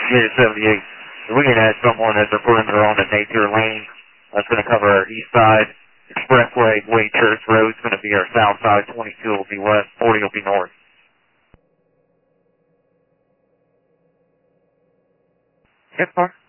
Unit 78. We're going to add someone as a perimeter on the Napier Lane. That's going to cover our east side. Expressway, Wade Church Road is going to be our south side. 22 will be west. 40 will be north. Yes, sir.